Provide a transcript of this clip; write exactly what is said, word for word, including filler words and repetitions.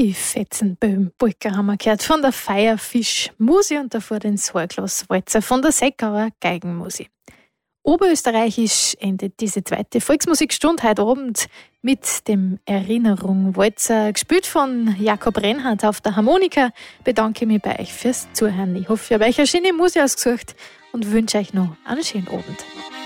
Die Fetzenböhm-Polka haben wir gehört von der Feierfisch-Musi und davor den Sorglos-Walzer von der Seckauer Geigenmusi. Oberösterreichisch endet diese zweite Volksmusikstunde heute Abend mit dem Erinnerung-Walzer, gespielt von Jakob Reinhardt auf der Harmonika. Bedanke mich bei euch fürs Zuhören. Ich hoffe, ich habe euch eine schöne Musik ausgesucht und wünsche euch noch einen schönen Abend.